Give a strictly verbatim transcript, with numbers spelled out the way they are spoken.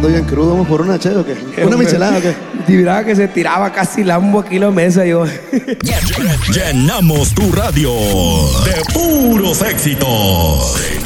ando bien crudo, ¿vamos por una che o qué? ¿Una michelada o qué? Miraba que se tiraba casi lambo aquí la mesa, yo. Llenamos tu radio de puros éxitos.